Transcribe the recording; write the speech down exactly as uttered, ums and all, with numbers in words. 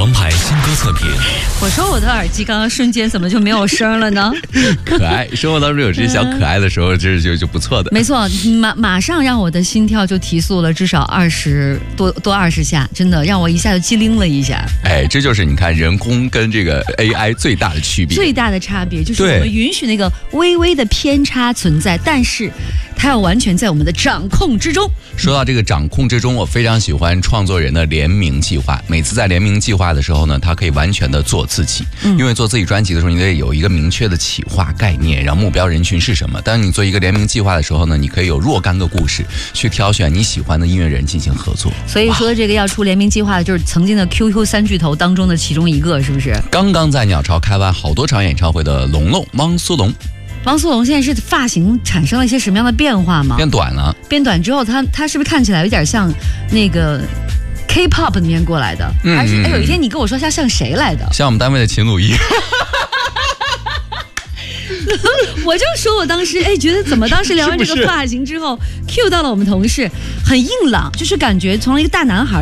王牌新歌测评。 我说我的耳机刚刚瞬间怎么就没有声了呢？ 可爱，生活当中有这些小可爱的时候，这就就不错的。 没错，马马上让我的心跳就提速了，至少二十多多二十下，真的让我一下就机灵了一下。 哎，这就是你看人工跟这个 A I 最大的区别。 最大的差别就是我们允许那个微微的偏差存在，但是它要完全在我们的掌控之中。 说到这个掌控之中，我非常喜欢创作人的联名计划。每次在联名计划的时候呢，他可以完全的做自己，嗯、因为做自己专辑的时候，你得有一个明确的企划概念，然后目标人群是什么。当你做一个联名计划的时候呢，你可以有若干个故事去挑选你喜欢的音乐人进行合作。 所以说这个要出联名计划的就是曾经的 Q Q 三巨头当中的其中一个，是不是？ 刚刚在鸟巢开完好多场演唱会的龙龙汪苏泷。 汪苏泷现在是发型产生了一些什么样的变化吗？ 变短了， 变短之后，他他是不是看起来有点像那个 K-pop 里面过来的？嗯、还是哎，有一天你跟我说他像谁来的？ 像我们单位的秦鲁一。 我就说我当时哎，觉得怎么当时聊完这个发型之后 ，Q 到了我们同事，很硬朗，就是感觉从一个大男孩